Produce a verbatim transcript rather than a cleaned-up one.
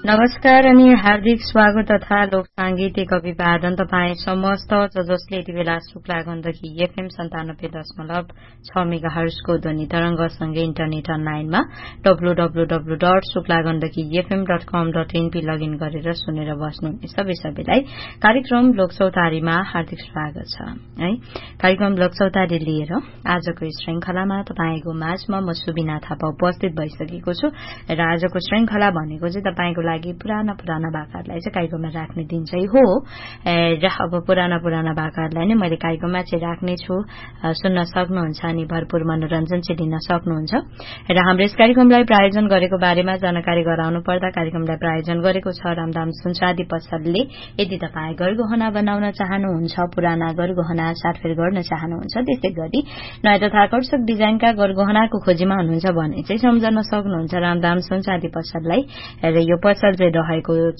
नमस्कार अनि हार्दिक स्वागत तथा लोक सांगीतिक अभिवादन तपाईँ समस्त जसले यति बेला शुक्ला गण्डकी एफएम सन्तानब्बे दशमलव छ मेगा हर्जको ध्वनि तरंगसँगै इन्टरनेट अनलाइनमा W W W dot Shukla Gandaki FM dot कम डट एनपी लगइन गरेर सुनेर बस्नुहुने सबै सबैलाई कार्यक्रम लोकचौतारीमा हार्दिक स्वागत छ है। कार्यक्रम लोकचौतारी लिएर आजको श्रृंखलामा तपाईको माझमा म सुबिना थापा उपस्थित भइसकेको छु र आजको श्रृंखला भनेको चाहिँ तपाईको लागि पुराना पुराना भाकाहरूलाई चाहिँ कार्यक्रममा राख्ने दिन चाहिँ हो र अब पुराना पुराना भाकाहरूलाई नै मैले कार्यक्रममा चाहिँ राख्ने छु, सुन्न सक्नुहुन्छ अनि भरपूर मनोरञ्जन चाहिँ लिन सक्नुहुन्छ। र हाम्रो यस कार्यक्रमलाई प्रायोजन गरेको बारेमा जानकारी गराउनु पर्दा कार्यक्रमलाई प्रायोजन गरेको छ रामदाम सुनचाँदी पसलले। यदि तपाईँ गरगहना बनाउन चाहनुहुन्छ, पुराना गरगहना साटफेर गर्न चाहनुहुन्छ, त्यसै गरी नयाँ तथा आकर्षक डिजाइनका गरगहनाको खोजीमा हुनुहुन्छ भने चाहिँ सम्झन सक्नुहुन्छ रामदाम सुनचाँदी पसललाई। र यो पसल चाहिँ रहेको